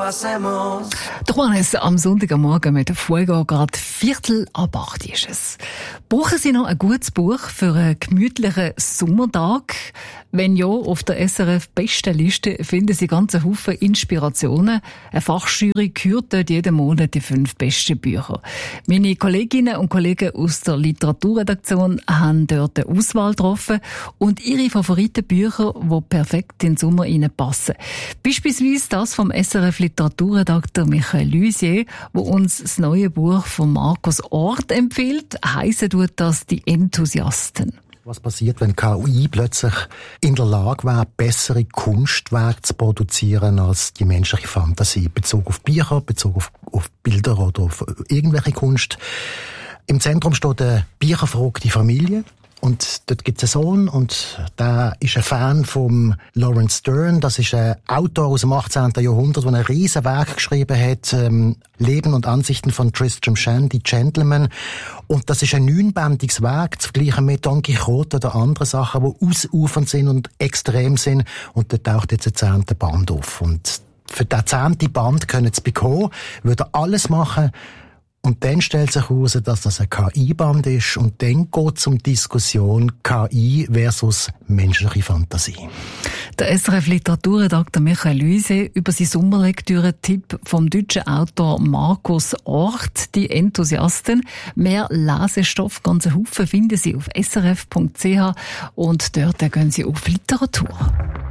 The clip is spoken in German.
lo hacemos. Der Juanes am Sonntagmorgen mit Fuego, gerade 7:45 ist es. Brauchen Sie noch ein gutes Buch für einen gemütlichen Sommertag? Wenn ja, auf der SRF-Bestenliste finden Sie ganze Haufen Inspirationen. Eine Fachjury kürt dort jeden Monat die 5 besten Bücher. Meine Kolleginnen und Kollegen aus der Literaturredaktion haben dort eine Auswahl getroffen und ihre Favoritenbücher, die perfekt in den Sommer passen. Beispielsweise das vom SRF-Literaturredakteur Michael Luisier, wo uns das neue Buch von Markus Orth empfiehlt. Heissen tut das «Die Enthusiasten». Was passiert, wenn KI plötzlich in der Lage wäre, bessere Kunstwerke zu produzieren als die menschliche Fantasie? Bezogen auf Bücher, bezogen auf Bilder oder auf irgendwelche Kunst. Im Zentrum steht eine bücherverrückte Familie. Und dort gibt es einen Sohn und der ist ein Fan von Lawrence Stern. Das ist ein Autor aus dem 18. Jahrhundert, der ein riesen Werk geschrieben hat, Leben und Ansichten von Tristram Shandy, Gentleman. Und das ist ein 9-bändiges Werk, zu vergleichen mit Don Quixote oder anderen Sachen, die ausufernd sind und extrem sind. Und dort taucht jetzt ein 10. Band auf. Und für den 10. Band können sie bekommen, würde er alles machen. Und dann stellt sich heraus, dass das ein KI-Band ist. Und dann geht es um die Diskussion KI versus menschliche Fantasie. Der SRF-Literaturredakteur Michael Luisier über seinen Sommerlektüre-Tipp vom deutschen Autor Markus Orth, «Die Enthusiasten». Mehr Lesestoff, ganze Haufen, finden Sie auf srf.ch und dort gehen Sie auf Literatur.